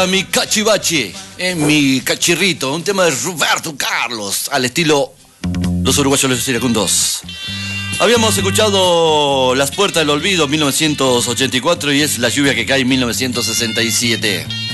Mi cachivache, mi cachirrito, un tema de Roberto Carlos, al estilo Los Uruguayos Los Iracundos. Habíamos escuchado Las Puertas del Olvido, 1984, y es La Lluvia que cae, 1967.